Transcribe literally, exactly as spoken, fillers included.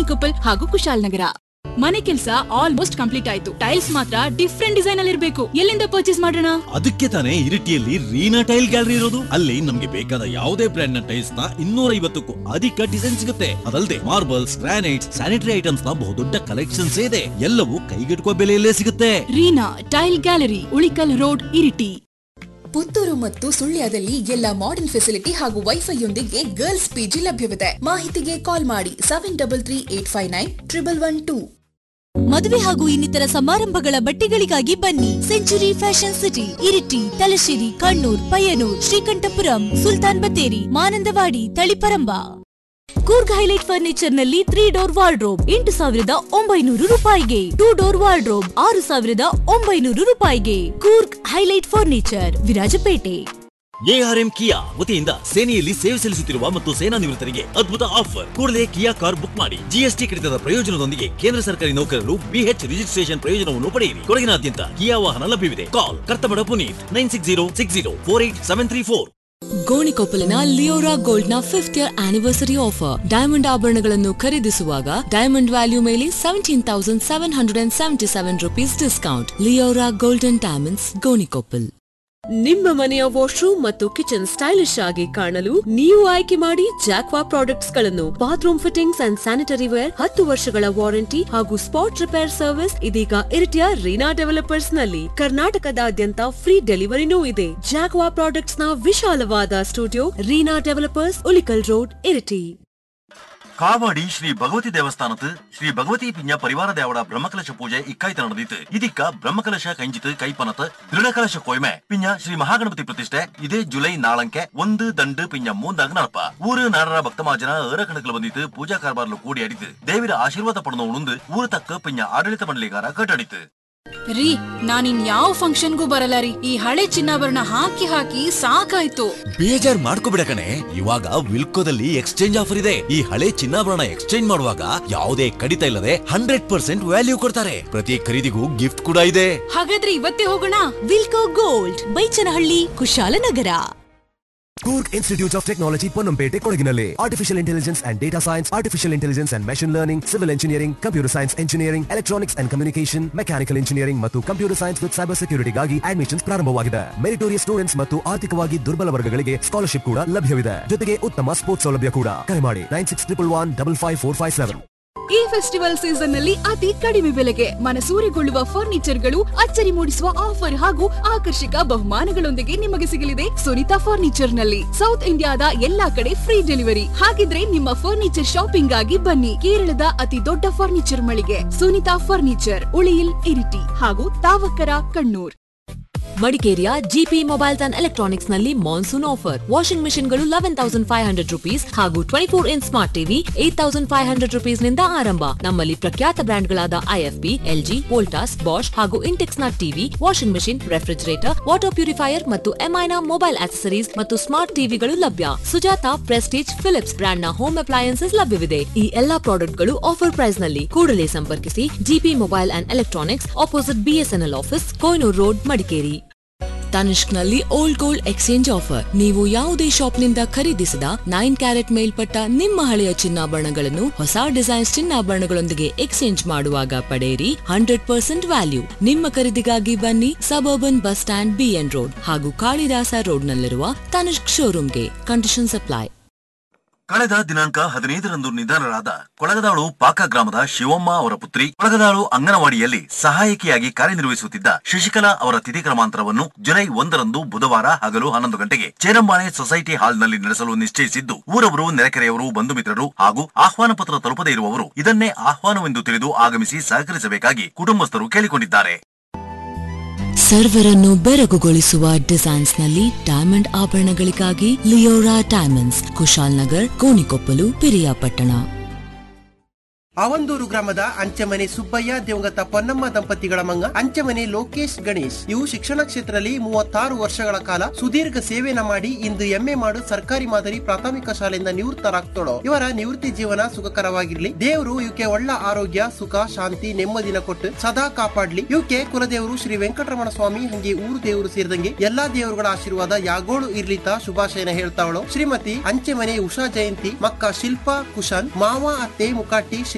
ಗೋಣಿಕೊಪ್ಪಲ್ ಹಾಗೂ ಕುಶಾಲನಗರ. ಮನೆ ಕೆಲಸ ಆಲ್ಮೋಸ್ಟ್ ಕಂಪ್ಲೀಟ್ ಆಯ್ತು. ಟೈಲ್ಸ್ ಮಾತ್ರ ಡಿಫ್ರೆಂಟ್ ಡಿಸೈನ್ ಅಲ್ಲಿ ಇರಬೇಕು. ಎಲ್ಲಿಂದ ಪರ್ಚೇಸ್ ಮಾಡೋಣ? ಅದಕ್ಕೆ ತಾನೇ ಇರಿಟಿಯಲ್ಲಿ ರೀನಾ ಟೈಲ್ ಗ್ಯಾಲರಿ ಇರೋದು. ಅಲ್ಲಿ ನಮ್ಗೆ ಬೇಕಾದ ಯಾವುದೇ ಬ್ರ್ಯಾಂಡ್ ನ ಟೈಲ್ಸ್ ನ ಇನ್ನೂರ ಐವತ್ತಕ್ಕೂ ಅಧಿಕ ಡಿಸೈನ್ ಸಿಗುತ್ತೆ. ಅದಲ್ಲದೆ ಮಾರ್ಬಲ್ಸ್, ಗ್ರಾನೈಟ್ಸ್, ಸ್ಯಾನಿಟರಿ ಐಟಮ್ಸ್ ನ ಬಹುದೊಡ್ಡ ಕಲೆಕ್ಷನ್ಸ್ ಇದೆ. ಎಲ್ಲವೂ ಕೈಗೆಟುಕುವ ಬೆಲೆಯಲ್ಲೇ ಸಿಗುತ್ತೆ. Reena tail gallery, Ulikkal road, Iritty. Puttur ಮತ್ತು ಸುಳ್ಯದಲ್ಲಿ ಎಲ್ಲ ಮಾಡರ್ನ್ ಫೆಸಿಲಿಟಿ ಹಾಗೂ ವೈಫೈಯೊಂದಿಗೆ ಗರ್ಲ್ಸ್ ಪಿಜಿ ಲಭ್ಯವಿದೆ. ಮಾಹಿತಿಗೆ ಕಾಲ್ ಮಾಡಿ seven double three eight five nine triple one two. ಮದುವೆ ಹಾಗೂ ಇನ್ನಿತರ ಸಮಾರಂಭಗಳ ಬಟ್ಟೆಗಳಿಗಾಗಿ ಬನ್ನಿ century fashion city, Iritty, Thalassery, Kannur, Payyanur, Sreekandapuram, Sultan Battery, Manandavadi, Taliparamba. Coorg highlight furniture ನಲ್ಲಿ ತ್ರೀ ಡೋರ್ ವಾರ್ಡ್ರೋಬ್ ಎಂಟು ಸಾವಿರದ ಒಂಬೈನೂರು ರೂಪಾಯಿಗೆ, ಟೂ ಡೋರ್ ವಾರ್ಡ್ರೋಬ್ ಆರು ಸಾವಿರದ ಒಂಬೈನೂರು ರೂಪಾಯಿಗೆ. Coorg highlight furniture, Virajpet. ARM ಕಿಯಾ ವತಿಯಿಂದ ಸೇನೆಯಲ್ಲಿ ಸೇವೆ ಸಲ್ಲಿಸುತ್ತಿರುವ ಮತ್ತು ಸೇನಾ ನಿವೃತ್ತರಿಗೆ ಅದ್ಭುತ ಆಫರ್. ಕೂಡಲೇ ಕಿಯಾ ಕಾರ್ ಬುಕ್ ಮಾಡಿ. ಜಿಎಸ್ಟಿ ಕಡಿತದ ಪ್ರಯೋಜನದೊಂದಿಗೆ ಕೇಂದ್ರ ಸರ್ಕಾರಿ ನೌಕರರು ಬಿಎಚ್ ರಿಜಿಸ್ಟ್ರೇಷನ್ ಪ್ರಯೋಜನವನ್ನು ಪಡೆಯಿರಿ. ಕೊಡಗಿನಾದ್ಯಂತ ಕಿಯಾ ವಾಹನ ಲಭ್ಯವಿದೆ. ಕಾಲ್ Karthamada Puneeth nine six zero six zero four eight seven three four. ಗೋಣಿಕೊಪ್ಪಲಿನ Leora gold ನ fifth year anniversary offer. Diamond ಆಭರಣಗಳನ್ನು ಖರೀದಿಸುವಾಗ ಡೈಮಂಡ್ ವ್ಯಾಲ್ಯೂ ಮೇಲೆ seventeen thousand seven hundred and seventy seven rupees discount. Leora golden diamonds, Gonikoppal. ನಿಮ್ಮ ಮನೆಯ washroom ಮತ್ತು kitchen stylish ಆಗಿ ಕಾಣಲು ನೀವು ಆಯ್ಕೆ ಮಾಡಿ ಜಾಕ್ವಾ ಪ್ರಾಡಕ್ಟ್ಸ್ ಗಳನ್ನು. Bathroom fittings and sanitary wear, ಹತ್ತು ವರ್ಷಗಳ ವಾರಂಟಿ ಹಾಗೂ ಸ್ಪಾಟ್ ರಿಪೇರ್ ಸರ್ವಿಸ್ ಇದೀಗ ಇರಿಟಿಯ ರೀನಾ ಡೆವಲಪರ್ಸ್ ನಲ್ಲಿ. ಕರ್ನಾಟಕದಾದ್ಯಂತ ಫ್ರೀ ಡೆಲಿವರಿನೂ ಇದೆ. ಜಾಕ್ವಾ ಪ್ರಾಡಕ್ಟ್ಸ್ ನ ವಿಶಾಲವಾದ studio, Reena developers, Ulikkal road, Iritty. Kavadi Shri Bhagavati ದೇವಸ್ಥಾನದ ಶ್ರೀ ಭಗವತಿ ಪಿಂಜ ಪರಿವಾರ ದೇವಡ ಬ್ರಹ್ಮಕಲಶ ಪೂಜೆ ಇಕ್ಕಾಯ್ತ ನಡೆದಿತ್ತು. ಇದಕ್ಕ ಬ್ರಹ್ಮಕಲಶ ಕಂಜಿತ್ ಕೈಪನತ್ ದೃಢಕಲಶ ಕೊಯ್ಮೆ ಪಿಂಜ ಶ್ರೀ ಮಹಾಗಣಪತಿ ಪ್ರತಿಷ್ಠೆ ಇದೇ ಜುಲೈ ನಾಳಂಕೆ ಒಂದು ದಂಡು ಪಿಂಜ ಮೂಂದಾಗ ನಡಪ. ಊರು ನಾಡರ ಭಕ್ತಮಾಜನ ಏರ ಕಣಕಲು ಬಂದಿತ್ತು. ಪೂಜಾ ಕಾರ್ಬಾರ್ಲು ಕೂಡಿ ಆಡಿತು. ದೇವಿರ ಆಶೀರ್ವಾದ ಪಡೆದ ಉಣಂದು ಊರು ತಕ್ಕ ಪಿಂಜ ಆಡಳಿತ ಮಂಡಳಿಗಾರ ಕಟ್ಟಡಿತು. ರೀ, ನಾನಿನ್ ಯಾವ ಫಂಕ್ಷನ್ಗೂ ಬರಲ್ಲ ರೀ. ಈ ಹಳೆ ಚಿನ್ನಾಭರಣ ಹಾಕಿ ಹಾಕಿ ಸಾಕಾಯ್ತು. ಬೇಜಾರ್ ಮಾಡ್ಕೋಬಿಡ ಕಣೆ. ಇವಾಗ ವಿಲ್ಕೋದಲ್ಲಿ ಎಕ್ಸ್ಚೇಂಜ್ ಆಫರ್ ಇದೆ. ಈ ಹಳೆ ಚಿನ್ನಾಭರಣ ಎಕ್ಸ್ಚೇಂಜ್ ಮಾಡುವಾಗ ಯಾವುದೇ ಕಡಿತ ಇಲ್ಲದೆ ಹಂಡ್ರೆಡ್ ಪರ್ಸೆಂಟ್ ವ್ಯಾಲ್ಯೂ ಕೊಡ್ತಾರೆ. ಪ್ರತಿ ಖರೀದಿಗೂ ಗಿಫ್ಟ್ ಕೂಡ ಇದೆ. ಹಾಗಾದ್ರೆ ಇವತ್ತೇ ಹೋಗೋಣ. ವಿಲ್ಕೋ gold, Baichanahalli, Kushalnagar. Kurk Institute of Technology, Ponnambete, Kodaginalli. Artificial Intelligence and Data Science, Artificial Intelligence and Machine Learning, Civil Engineering, Computer Science Engineering, Electronics and Communication, Mechanical Engineering ಮತ್ತು Computer Science with Cyber Security ಗಾಗಿ admissions ಪ್ರಾರಂಭವಾಗಿದೆ. Meritorious students ಮತ್ತು ಆರ್ಥಿಕವಾಗಿ ದುರ್ಬಲ ವರ್ಗಗಳಿಗೆ scholarship ಕೂಡ ಲಭ್ಯವಿದೆ. ಜೊತೆಗೆ ಉತ್ತಮ ಸ್ಪೋರ್ಟ್ಸ್ ಸೌಲಭ್ಯ ಕೂಡ. ಕರೆ ಮಾಡಿ nine six triple one double five four five seven. ಈ ಫೆಸ್ಟಿವಲ್ ಸೀಸನ್ ನಲ್ಲಿ ಅತಿ ಕಡಿಮೆ ಬೆಲೆಗೆ ಮನಸೂರೆಗೊಳ್ಳುವ ಫರ್ನಿಚರ್ ಗಳು, ಅಚ್ಚರಿ ಮೂಡಿಸುವ ಆಫರ್ ಹಾಗೂ ಆಕರ್ಷಕ ಬಹುಮಾನಗಳೊಂದಿಗೆ ನಿಮಗೆ ಸಿಗಲಿದೆ ಸುನಿತಾ ಫರ್ನಿಚರ್ ನಲ್ಲಿ. ಸೌತ್ ಇಂಡಿಯಾದ ಎಲ್ಲಾ ಕಡೆ ಫ್ರೀ ಡೆಲಿವರಿ. ಹಾಗಿದ್ರೆ ನಿಮ್ಮ ಫರ್ನಿಚರ್ ಶಾಪಿಂಗ್ ಆಗಿ ಬನ್ನಿ. ಕೇರಳದ ಅತಿ ದೊಡ್ಡ ಫರ್ನಿಚರ್ ಮಳಿಗೆ ಸುನಿತಾ ಫರ್ನಿಚರ್, ಉಳಿಯಿಲ್, ಇರಿಟಿ ಹಾಗೂ ತಾವಕರ, ಕಣ್ಣೂರ್. ಮಡಿಕೇರಿಯ ಜಿಪಿ ಮೊಬೈಲ್ಸ್ ಅಂಡ್ ಎಲೆಕ್ಟ್ರಾನಿಕ್ಸ್ ನಲ್ಲಿ ಮಾನ್ಸೂನ್ ಆಫರ್. ವಾಷಿಂಗ್ ಮಿಷಿನ್ ಗಳು eleven thousand five hundred rupees ಹಾಗೂ twenty four inch smart TV eight thousand five hundred rupees ನಿಂದ ಆರಂಭ. ನಮ್ಮಲ್ಲಿ ಪ್ರಖ್ಯಾತ ಬ್ರಾಂಡ್ ಗಳಾದ ಐಎಫ್ಬಿ, ಎಲ್ಜಿ, ವೋಲ್ಟಾಸ್, ಬಾಷ್ ಹಾಗೂ ಇಂಟೆಕ್ಸ್ ನ TV, washing machine, refrigerator, water purifier ಮತ್ತು ಎಂಐ ನ ಮೊಬೈಲ್ ಆಕ್ಸೆಸರೀಸ್ ಮತ್ತು ಸ್ಮಾರ್ಟ್ ಟಿವಿಗಳು ಲಭ್ಯ. ಸುಜಾತ, ಪ್ರೆಸ್ಟೀಜ್, ಫಿಲಿಪ್ಸ್ ಬ್ರಾಂಡ್ ನ ಹೋಮ್ ಅಪ್ಲಯನ್ಸಸ್ ಲಭ್ಯವಿದೆ. ಈ ಎಲ್ಲಾ ಪ್ರಾಡಕ್ಟ್ ಗಳು ಆಫರ್ ಪ್ರೈಸ್ ನಲ್ಲಿ. ಕೂಡಲೇ ಸಂಪರ್ಕಿಸಿ GP mobile and electronics, opposite BSNL office, Kohinoor road, Madikeri. Tanishq ನಲ್ಲಿ ಓಲ್ಡ್ ಗೋಲ್ಡ್ ಎಕ್ಸ್ಚೇಂಜ್ ಆಫರ್. ನೀವು ಯಾವುದೇ ಶಾಪ್ ನಿಂದ ಖರೀದಿಸಿದ ನೈನ್ ಕ್ಯಾರೆಟ್ ಮೇಲ್ಪಟ್ಟ ನಿಮ್ಮ ಹಳೆಯ ಚಿನ್ನಾಭರಣಗಳನ್ನು ಹೊಸ ಡಿಸೈನ್ಸ್ ಚಿನ್ನಾಭರಣಗಳೊಂದಿಗೆ ಎಕ್ಸ್ಚೇಂಜ್ ಮಾಡುವಾಗ ಪಡೆಯಿರಿ ಹಂಡ್ರೆಡ್ ಪರ್ಸೆಂಟ್ ವ್ಯಾಲ್ಯೂ. ನಿಮ್ಮ ಖರೀದಿಗಾಗಿ ಬನ್ನಿ suburban bus stand, B N road ಹಾಗೂ ಕಾಳಿದಾಸ ರೋಡ್ ನಲ್ಲಿರುವ ತನಿಷ್ಕ್ ಶೋರೂಮ್ಗೆ. Conditions apply. ಕಳೆದ ದಿನಾಂಕ ಹದಿನೈದರಂದು ನಿಧನರಾದ ಕೊಳಗದಾಳು ಪಾಕ ಗ್ರಾಮದ ಶಿವಮ್ಮ ಅವರ ಪುತ್ರಿ, ಕೊಳಗದಾಳು ಅಂಗನವಾಡಿಯಲ್ಲಿ ಸಹಾಯಕಿಯಾಗಿ ಕಾರ್ಯನಿರ್ವಹಿಸುತ್ತಿದ್ದ ಶಶಿಕಲಾ ಅವರ ತಿಥಿ ಕ್ರಮಾಂತರವನ್ನು ಜುಲೈ ಒಂದರಂದು ಬುಧವಾರ ಹಗಲು ಹನ್ನೊಂದು ಗಂಟೆಗೆ ಚೇರಂಬಾಳೆ ಸೊಸೈಟಿ ಹಾಲ್ನಲ್ಲಿ ನಡೆಸಲು ನಿಶ್ಚಯಿಸಿದ್ದು, ಊರವರು, ನೆರೆಕೆರೆಯವರು, ಬಂಧು ಮಿತ್ರರು ಹಾಗೂ ಆಹ್ವಾನ ಪತ್ರ ತಲುಪದೇ ಇರುವವರು ಇದನ್ನೇ ಆಹ್ವಾನವೆಂದು ತಿಳಿದು ಆಗಮಿಸಿ ಸಹಕರಿಸಬೇಕಾಗಿ ಕುಟುಂಬಸ್ಥರು ಕೇಳಿಕೊಂಡಿದ್ದಾರೆ. ಸರ್ವರನ್ನು ಬೆರಗುಗೊಳಿಸುವ ಡಿಸೈನ್ಸ್ ನಲ್ಲಿ diamond ಆಭರಣಗಳಿಗಾಗಿ Leora diamonds, Kushalnagar, Gonikoppal, Piriyapatna. ಆವಂದೂರು ಗ್ರಾಮದ ಅಂಚೆಮನೆ ಸುಬ್ಬಯ್ಯ ದೇವಂಗತ ಪೊನ್ನಮ್ಮ ದಂಪತಿಗಳ ಮಂಗ ಅಂಚೆಮನೆ ಲೋಕೇಶ್ ಗಣೇಶ್ ಇವು ಶಿಕ್ಷಣ ಕ್ಷೇತ್ರದಲ್ಲಿ ಮೂವತ್ತಾರು ವರ್ಷಗಳ ಕಾಲ ಸುದೀರ್ಘ ಸೇವೆನ ಮಾಡಿ ಇಂದು ಎಮ್ಮೆ ಮಾಡು ಸರ್ಕಾರಿ ಮಾದರಿ ಪ್ರಾಥಮಿಕ ಶಾಲೆಯಿಂದ ನಿವೃತ್ತರಾಗ್ತೋಳೋ. ಇವರ ನಿವೃತ್ತಿ ಜೀವನ ಸುಖಕರವಾಗಿರ್ಲಿ. ದೇವರು ಇವಕ್ಕೆ ಒಳ್ಳ ಆರೋಗ್ಯ, ಸುಖ, ಶಾಂತಿ, ನೆಮ್ಮದಿನ ಕೊಟ್ಟು ಸದಾ ಕಾಪಾಡ್ಲಿ. ಇವಕ್ಕೆ ಕುಲದೇವರು ಶ್ರೀ ವೆಂಕಟರಮಣ ಸ್ವಾಮಿ ಹಂಗೆ ಊರು ದೇವರು ಸೇರಿದಂಗೆ ಎಲ್ಲಾ ದೇವರುಗಳ ಆಶೀರ್ವಾದ ಯಾಗೋಳು ಇರ್ಲಿತ ಶುಭಾಶಯನ ಹೇಳ್ತಾವಳು ಶ್ರೀಮತಿ ಅಂಚೆಮನೆ ಉಷಾ ಜಯಂತಿ, ಮಕ್ಕ ಶಿಲ್ಪಾ ಕುಶನ್, ಮಾವ ಅತ್ತೆ ಮುಕಾಟಿ